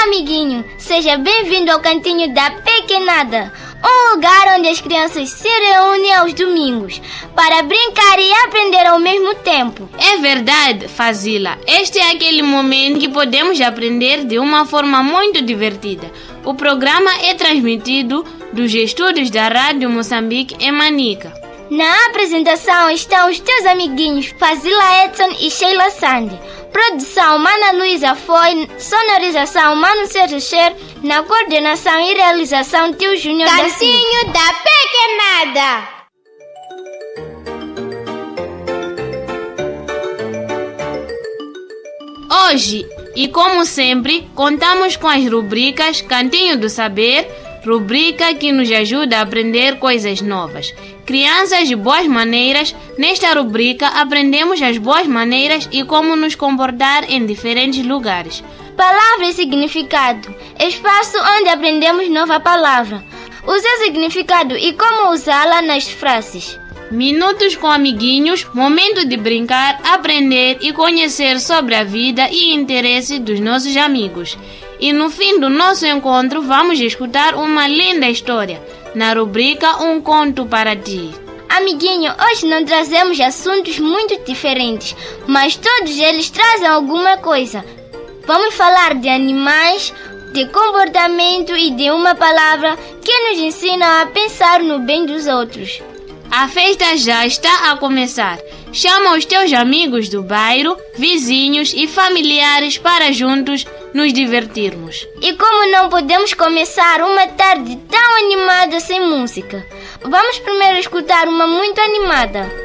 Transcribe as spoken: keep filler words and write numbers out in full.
amiguinho, seja bem-vindo ao Cantinho da Pequenada, um lugar onde as crianças se reúnem aos domingos para brincar e aprender ao mesmo tempo. É verdade, Fazila. Este é aquele momento que podemos aprender de uma forma muito divertida. O programa é transmitido dos estúdios da Rádio Moçambique em Manica. Na apresentação estão os teus amiguinhos Fazila Edson e Sheila Sandy. Produção Mana Luísa Foi, sonorização Mano Sérgio Cher, na coordenação e realização Tio Júnior da Silva. Cantinho da Pequenada. Hoje, e como sempre, contamos com as rubricas Cantinho do Saber, rubrica que nos ajuda a aprender coisas novas. Crianças de boas maneiras, nesta rubrica aprendemos as boas maneiras e como nos comportar em diferentes lugares. Palavra e significado, espaço onde aprendemos nova palavra, o seu significado e como usá-la nas frases. Minutos com amiguinhos, momento de brincar, aprender e conhecer sobre a vida e interesse dos nossos amigos. E no fim do nosso encontro vamos escutar uma linda história, na rubrica Um Conto para Ti. Amiguinho, hoje não trazemos assuntos muito diferentes, mas todos eles trazem alguma coisa. Vamos falar de animais, de comportamento e de uma palavra que nos ensina a pensar no bem dos outros. A festa já está a começar. Chama os teus amigos do bairro, vizinhos e familiares para juntos nos divertirmos. E como não podemos começar uma tarde tão animada sem música? Vamos primeiro escutar uma muito animada.